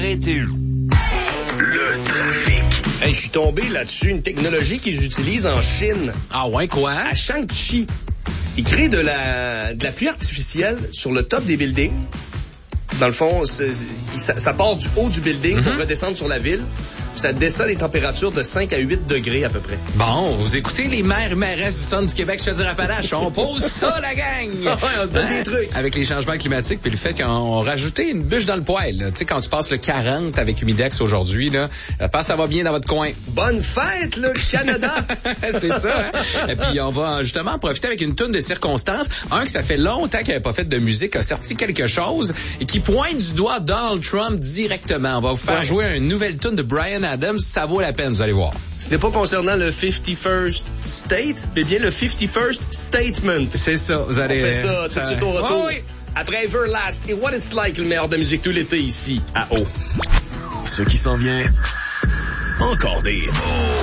arrêtez. Le trafic. Hey, je suis tombé là-dessus, une technologie qu'ils utilisent en Chine. Ah ouais, quoi? À Shangchi. Ils créent de la pluie artificielle sur le top des buildings. Dans le fond, ça part du haut du building pour redescendre sur la ville. Ça descend les températures de 5 à 8 degrés à peu près. Bon, vous écoutez les maires et mairesses du centre du Québec, je te dirais Appalaches. On pose ça, la gang! Ouais, on se donne des trucs. Avec les changements climatiques puis le fait qu'on rajoutait une bûche dans le poêle. Tu sais, quand tu passes le 40 avec Humidex aujourd'hui, là, je pense que ça va bien dans votre coin. Bonne fête, le Canada! C'est ça, hein? Et puis on va justement profiter avec une toune de circonstances. Un, que ça fait longtemps qu'il n'avait pas fait de musique, a sorti quelque chose et qui pointe du doigt Donald Trump directement. On va vous faire jouer une nouvelle toune de Bryan Adams. Ça vaut la peine, vous allez voir. Ce n'est pas concernant le 51st State, mais bien le 51st Statement. C'est ça, vous allez... On fait ça tout de suite au retour. Oh, oui. Après Everlast et What It's Like, le meilleur de musique tout l'été ici, à O. Ce qui s'en vient, encore des hits.